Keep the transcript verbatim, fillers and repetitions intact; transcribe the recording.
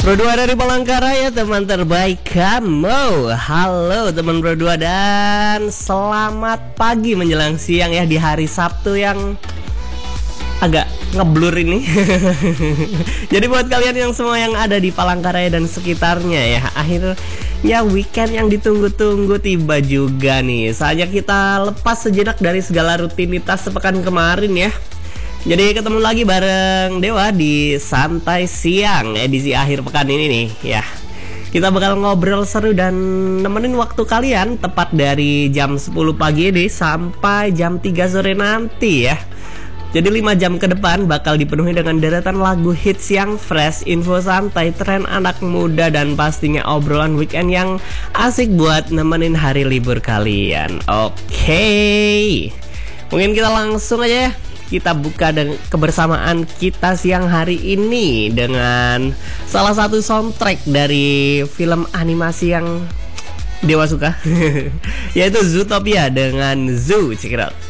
Bro dua dari Palangkaraya, teman terbaik kamu. Halo teman Bro dua dan selamat pagi menjelang siang ya di hari Sabtu yang agak ngeblur ini. Jadi buat kalian yang semua yang ada di Palangkaraya dan sekitarnya ya, akhirnya weekend yang ditunggu-tunggu tiba juga nih. Saatnya kita lepas sejenak dari segala rutinitas sepekan kemarin ya. Jadi ketemu lagi bareng Dewa di Santai Siang edisi akhir pekan ini nih ya. Kita bakal ngobrol seru dan nemenin waktu kalian tepat dari jam sepuluh pagi ini sampai jam tiga sore nanti ya. Jadi lima jam ke depan bakal dipenuhi dengan deretan lagu hits yang fresh, info santai, tren anak muda, dan pastinya obrolan weekend yang asik buat nemenin hari libur kalian. Oke, mungkin kita langsung aja ya. Kita buka dengan kebersamaan kita siang hari ini dengan salah satu soundtrack dari film animasi yang Dewa suka, yaitu Zootopia dengan Zoo. Check it out.